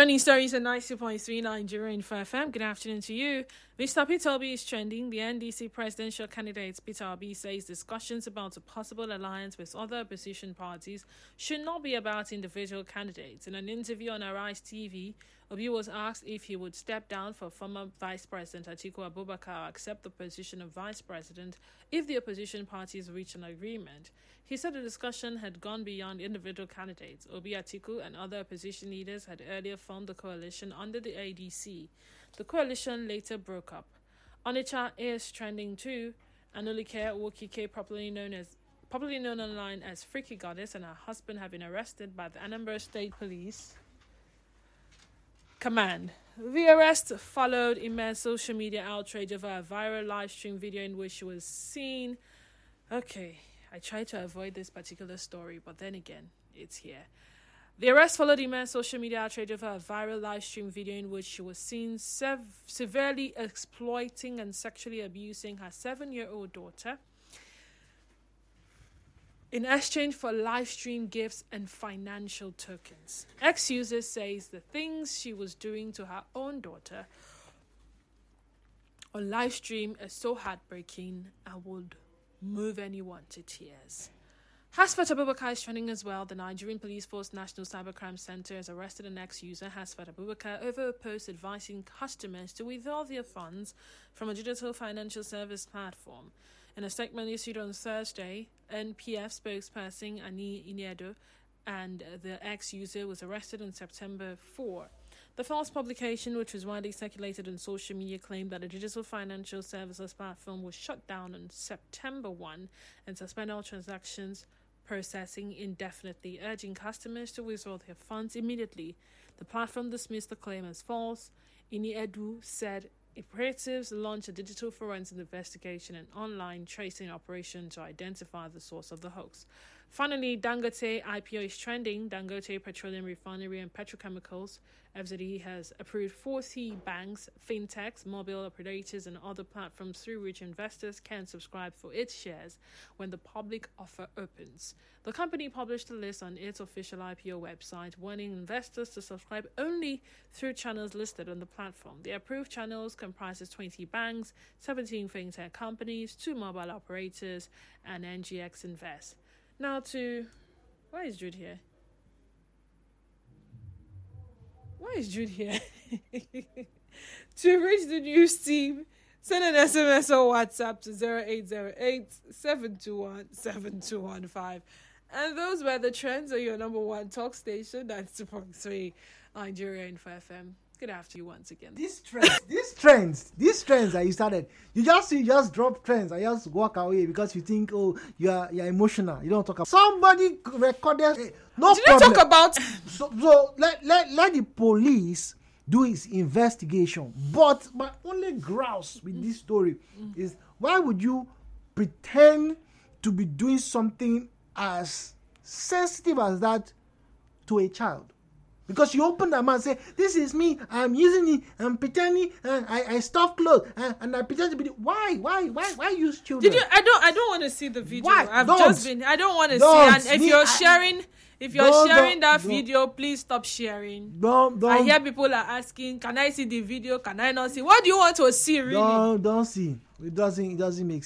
Trending stories at 90.3 Nigeria Info FM. Good afternoon to you. Mr. Peter Obi is trending. The NDC presidential candidate Peter Obi says discussions about a possible alliance with other opposition parties should not be about individual candidates. In an interview on Arise TV, Obi was asked if he would step down for former Vice President Atiku Abubakar or accept the position of Vice President if the opposition parties reach an agreement. He said the discussion had gone beyond individual candidates. Obi, Atiku, and other opposition leaders had earlier formed a coalition under the ADC. The coalition later broke up. Onitsha is trending too. Anulike Wokike, popularly known online as Freaky Goddess, and her husband have been arrested by the Anambra State Police Command. The arrest followed immense social media outrage over a viral live stream video in which she was seen. Okay, I tried to avoid this particular story, but then again, it's here. The arrest followed immense social media outrage over a viral live stream video in which she was seen severely exploiting and sexually abusing her 7-year-old daughter in exchange for live stream gifts and financial tokens. Ex-user says the things she was doing to her own daughter on live stream is so heartbreaking and would move anyone to tears. Hasfat Abubakar is trending as well. The Nigerian Police Force National Cybercrime Center has arrested an ex-user, Hasfat Abubakar, over a post advising customers to withdraw their funds from a digital financial service platform. In a statement issued on Thursday, NPF spokesperson Ani Iniedo and the ex-user was arrested on September 4. The false publication, which was widely circulated on social media, claimed that the digital financial services platform was shut down on September 1 and suspended all transactions processing indefinitely, urging customers to withdraw their funds immediately. The platform dismissed the claim as false. Iniedo said operatives launched a digital forensic investigation and online tracing operation to identify the source of the hoax. Finally, Dangote IPO is trending. Dangote Petroleum Refinery and Petrochemicals, FZE, has approved 40 banks, fintechs, mobile operators, and other platforms through which investors can subscribe for its shares when the public offer opens. The company published a list on its official IPO website, warning investors to subscribe only through channels listed on the platform. The approved channels comprises 20 banks, 17 fintech companies, 2 mobile operators, and NGX Invest. Now why is Jude here? Why is Jude here? To reach the news team, send an SMS or WhatsApp to 0808-721-7215. And those were the trends on your number one talk station, that's 2.3 Nigeria Info FM. Good afternoon once again. These trends that you started, you just drop trends and just walk away because you think, you're emotional. You don't talk about somebody recorded. No Did problem. you talk about? So let the police do its investigation. But my only grouse with this story is, why would you pretend to be doing something as sensitive as that to a child? Because you open that mouth and say, this is me, I'm using it, I'm pretending, and I stuff clothes, and I pretend to be. Why use children? Did you? I don't want to see the video. Why? I don't want to see. And if you're sharing that video, please stop sharing. Don't. I hear people are asking, can I see the video? Can I not see? What do you want to see, really? Don't see. It doesn't make